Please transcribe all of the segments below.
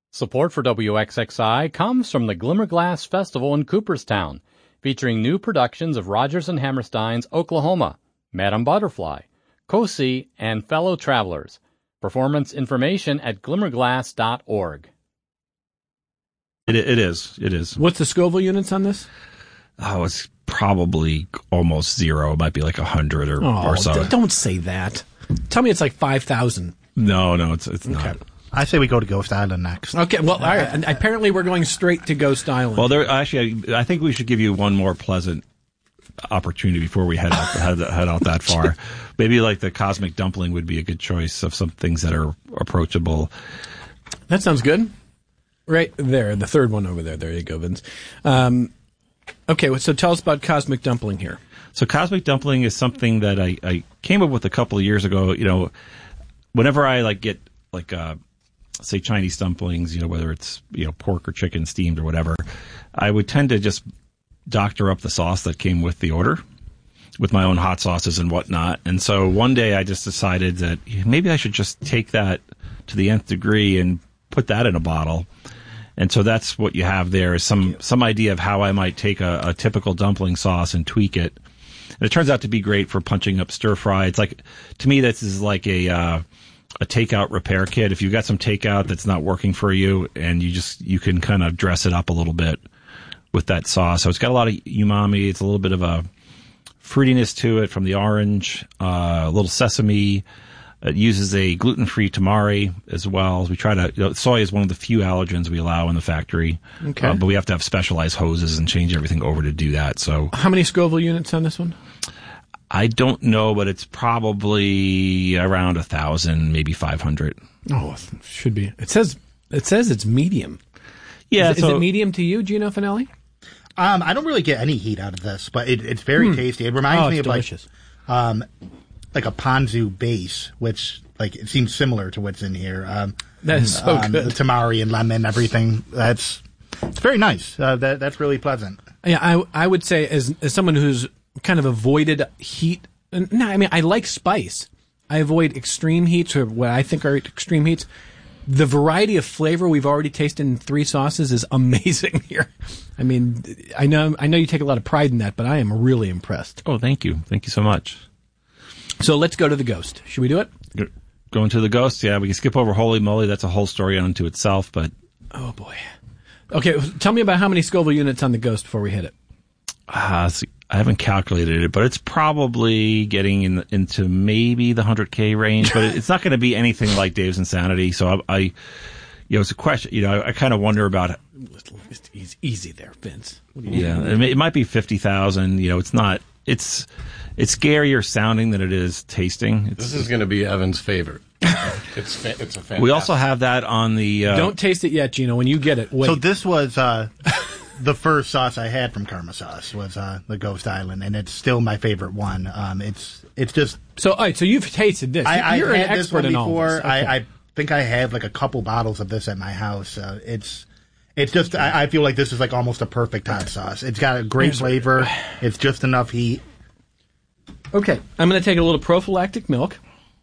Support for WXXI comes from the Glimmerglass Festival in Cooperstown, featuring new productions of Rodgers and Hammerstein's Oklahoma, Madame Butterfly, Cosi, and Fellow Travelers. Performance information at glimmerglass.org. It is. What's the Scoville units on this? Oh, it's probably almost zero. It might be like 100 or so. Don't say that. Tell me it's like 5,000. No, it's not. Okay. I say we go to Ghost Island next. Okay, well, all right. And apparently we're going straight to Ghost Island. Well, I think we should give you one more pleasant opportunity before we head out that far. Maybe like the Cosmic Dumpling would be a good choice of some things that are approachable. That sounds good. Right there, the third one over there. There you go, Vince. Okay, so tell us about Cosmic Dumpling here. So Cosmic Dumpling is something that I came up with a couple of years ago. You know, whenever I get say Chinese dumplings, whether it's pork or chicken steamed or whatever, I would tend to just doctor up the sauce that came with the order with my own hot sauces and whatnot. And so one day I just decided that maybe I should just take that to the nth degree and put that in a bottle. And so that's what you have there is some idea of how I might take a typical dumpling sauce and tweak it. And it turns out to be great for punching up stir fry. It's like, to me, this is like a takeout repair kit. If you've got some takeout that's not working for you, and you can kind of dress it up a little bit with that sauce. So it's got a lot of umami. It's a little bit of a fruitiness to it from the orange, a little sesame. It uses a gluten-free tamari as well. We try to, soy is one of the few allergens we allow in the factory. Okay. But we have to have specialized hoses and change everything over to do that. So how many Scoville units on this one? I don't know, but it's probably around 1,000, maybe 500. Oh, it should be. It says it's medium. Yeah. Is it medium to you, Gino Finelli? I don't really get any heat out of this, but it's very tasty. It reminds me of delicious. like a ponzu base, which it seems similar to what's in here. That is so good. The tamari and lemon, everything. It's very nice. That's really pleasant. Yeah, I would say as someone who's kind of avoided heat. No, I mean I like spice. I avoid extreme heats or what I think are extreme heats. The variety of flavor we've already tasted in 3 sauces is amazing here. I mean, I know you take a lot of pride in that, but I am really impressed. Oh, thank you. Thank you so much. So let's go to the Ghost. Should we do it? Going to the Ghost? Yeah, we can skip over Holy Moly. That's a whole story unto itself, but... Oh, boy. Okay, tell me about how many Scoville units on the Ghost before we hit it. I haven't calculated it, but it's probably getting into maybe the 100K range, but it's not going to be anything like Dave's Insanity. So it's a question. I kind of wonder about. It's easy there, Vince. It might be 50,000. It's not. It's scarier sounding than it is tasting. This is going to be Evan's favorite. It's a fantastic. We also have that on the. Don't taste it yet, Gino. When you get it, wait. So this was. The first sauce I had from Karma Sauce was the Ghost Island, and it's still my favorite one. It's just so. All right, so you've tasted this. You're an had expert this one in all before. this. Okay. I think I have a couple bottles of this at my house. It's just I feel like this is almost a perfect hot sauce. It's got a great flavor. It's just enough heat. Okay, I'm going to take a little prophylactic milk,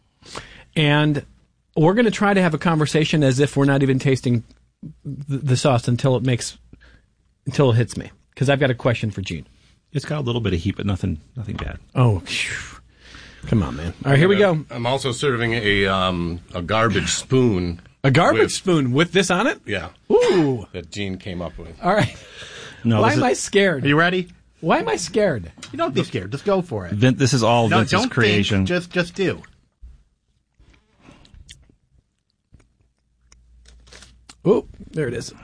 and we're going to try to have a conversation as if we're not even tasting the sauce until it hits me, because I've got a question for Gene. It's got a little bit of heat, but nothing bad. Oh, phew. Come on, man! All right, here we go. I'm also serving a garbage spoon. A garbage spoon with this on it? Yeah. Ooh. That Gene came up with. All right. No. Why am I scared? Are you ready? Why am I scared? You don't be scared. Just go for it. This is all Vince's creation. Think, just do. Oh, there it is.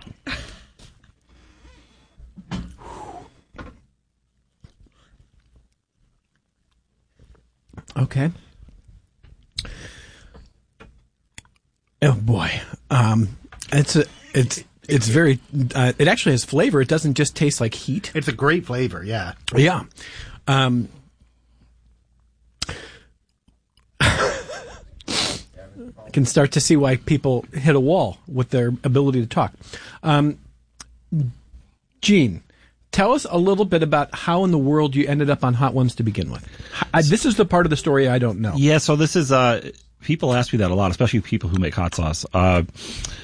Okay. Oh boy, it's very. It actually has flavor. It doesn't just taste like heat. It's a great flavor. Yeah. Yeah. I can start to see why people hit a wall with their ability to talk. Gene, tell us a little bit about how in the world you ended up on Hot Ones to begin with. This is the part of the story I don't know. Yeah, so this is people ask me that a lot, especially people who make hot sauce.